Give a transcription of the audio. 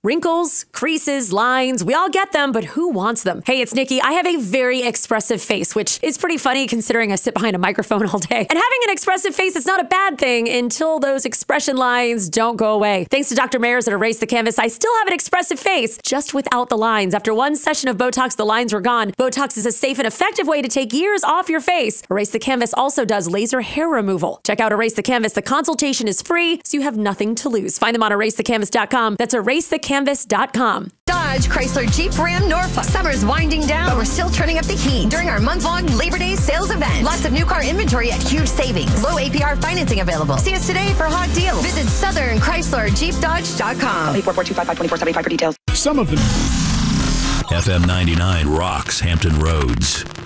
Wrinkles, creases, lines, we all get them, but who wants them? Hey, it's Nikki. I have a very expressive face, which is pretty funny considering I sit behind a microphone all day. And having an expressive face is not a bad thing until those expression lines don't go away. Thanks to Dr. Mayers at Erase the Canvas, I still have an expressive face, just without the lines. After one session of Botox, the lines were gone. Botox is a safe and effective way to take years off your face. Erase the Canvas also does laser hair removal. Check out Erase the Canvas. The consultation is free, so you have nothing to lose. Find them on erasethecanvas.com. That's erasethecanvas.com. Dodge, Chrysler, Jeep, Ram, Norfolk. Summer's winding down, but we're still turning up the heat during our month-long Labor Day sales event. Lots of new car inventory at huge savings. Low APR financing available. See us today for hot deals. Visit Southern Chrysler Jeep Dodge.com. 844-255-2475 for details. Some of them. FM 99 rocks Hampton Roads.